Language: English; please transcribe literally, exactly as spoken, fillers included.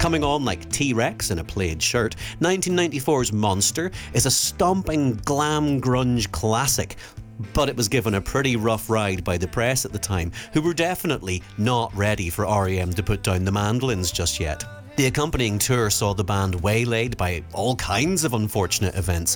Coming on like T-Rex in a plaid shirt, nineteen ninety-four's Monster is a stomping glam grunge classic, but it was given a pretty rough ride by the press at the time, who were definitely not ready for R E M to put down the mandolins just yet. The accompanying tour saw the band waylaid by all kinds of unfortunate events,